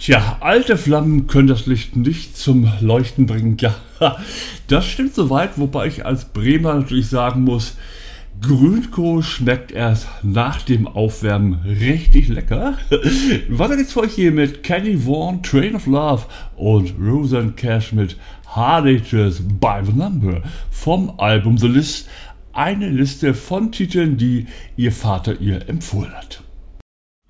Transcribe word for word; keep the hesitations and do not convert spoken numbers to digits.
Tja, alte Flammen können das Licht nicht zum Leuchten bringen. Ja, das stimmt soweit, wobei ich als Bremer natürlich sagen muss, Grünkohl schmeckt erst nach dem Aufwärmen richtig lecker. Weiter geht's für euch hier mit Kenny Vaughan, Train of Love und Rosanne Cash mit Hard Ages by the Number vom Album The List. Eine Liste von Titeln, die ihr Vater ihr empfohlen hat.